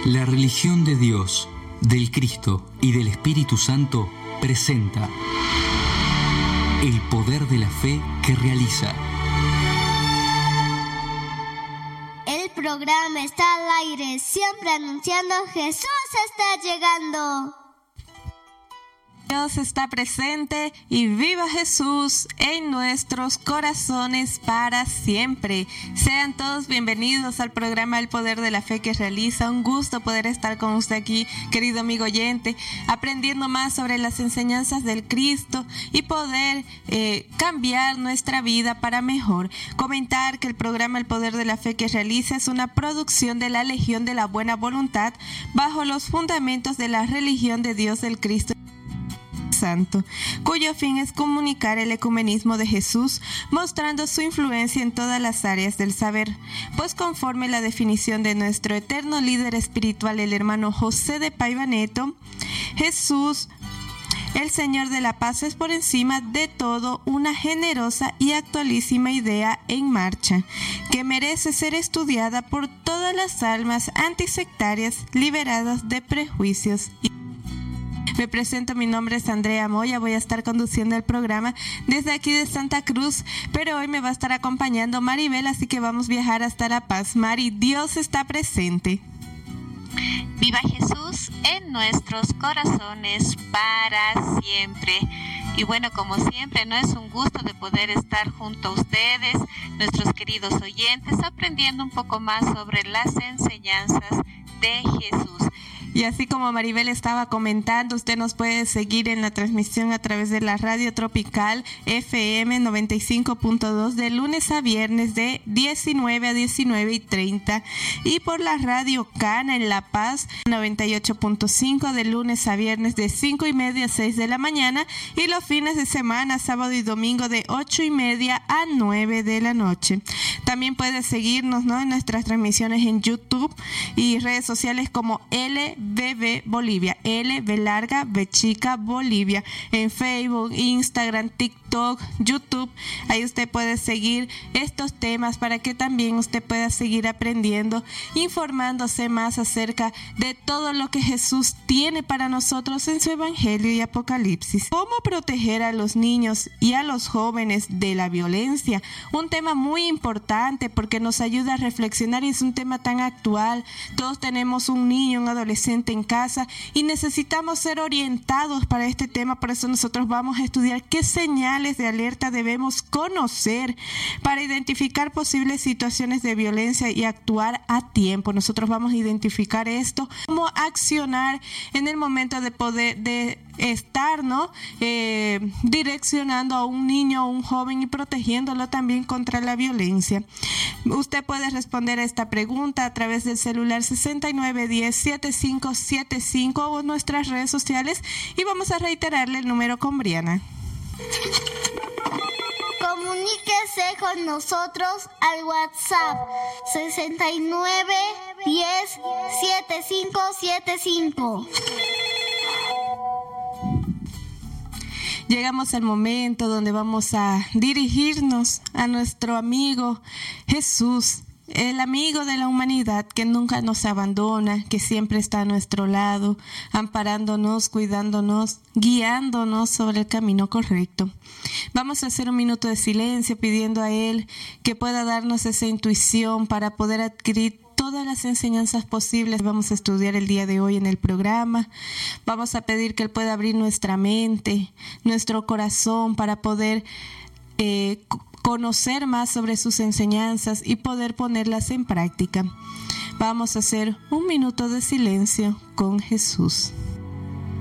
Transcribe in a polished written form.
La religión de Dios, del Cristo y del Espíritu Santo presenta el poder de la fe que realiza. El programa está al aire, siempre anunciando Jesús está llegando. Dios está presente y viva Jesús en nuestros corazones para siempre. Sean todos bienvenidos al programa El Poder de la Fe que realiza. Un gusto poder estar con usted aquí, querido amigo oyente, aprendiendo más sobre las enseñanzas del Cristo y poder cambiar nuestra vida para mejor. Comentar que el programa El Poder de la Fe que realiza es una producción de la Legión de la Buena Voluntad bajo los fundamentos de la religión de Dios del Cristo Santo, cuyo fin es comunicar el ecumenismo de Jesús, mostrando su influencia en todas las áreas del saber, pues conforme la definición de nuestro eterno líder espiritual, el hermano José de Paiva Neto, Jesús, el Señor de la Paz, es por encima de todo una generosa y actualísima idea en marcha, que merece ser estudiada por todas las almas antisectarias liberadas de prejuicios. Me presento, mi nombre es Andrea Moya, voy a estar conduciendo el programa desde aquí de Santa Cruz, pero hoy me va a estar acompañando Maribel, así que vamos a viajar hasta La Paz. Mari, Dios está presente. Viva Jesús en nuestros corazones para siempre. Y bueno, como siempre, no es un gusto de poder estar junto a ustedes, nuestros queridos oyentes, aprendiendo un poco más sobre las enseñanzas de Jesús. Y así como Maribel estaba comentando, usted nos puede seguir en la transmisión a través de la Radio Tropical FM 95.2 de lunes a viernes de 19 a 19:30 y por la Radio Cana en La Paz 98.5 de lunes a viernes de 5:30 a 6 de la mañana y los fines de semana, sábado y domingo de 8:30 a 9 de la noche. También puede seguirnos, ¿no?, en nuestras transmisiones en YouTube y redes sociales como LBB Bolivia, LB larga, B chica Bolivia, en Facebook, Instagram, TikTok, YouTube. Ahí usted puede seguir estos temas para que también usted pueda seguir aprendiendo, informándose más acerca de todo lo que Jesús tiene para nosotros en su Evangelio y Apocalipsis. ¿Cómo proteger a los niños y a los jóvenes de la violencia? Un tema muy importante porque nos ayuda a reflexionar y es un tema tan actual. Todos tenemos un niño, un adolescente en casa y necesitamos ser orientados para este tema. Por eso nosotros vamos a estudiar qué señales de alerta debemos conocer para identificar posibles situaciones de violencia y actuar a tiempo. Nosotros vamos a identificar esto, cómo accionar en el momento de poder estar, ¿no?, direccionando a un niño o un joven y protegiéndolo también contra la violencia. Usted puede responder a esta pregunta a través del celular 6910-7575 o en nuestras redes sociales y vamos a reiterarle el número con Briana. Comuníquese con nosotros al WhatsApp 6910-7575. Llegamos al momento donde vamos a dirigirnos a nuestro amigo Jesús, el amigo de la humanidad que nunca nos abandona, que siempre está a nuestro lado, amparándonos, cuidándonos, guiándonos sobre el camino correcto. Vamos a hacer un minuto de silencio pidiendo a Él que pueda darnos esa intuición para poder adquirir todas las enseñanzas posibles. Vamos a estudiar el día de hoy en el programa. Vamos a pedir que Él pueda abrir nuestra mente, nuestro corazón para poder conocer más sobre sus enseñanzas y poder ponerlas en práctica. Vamos a hacer un minuto de silencio con Jesús.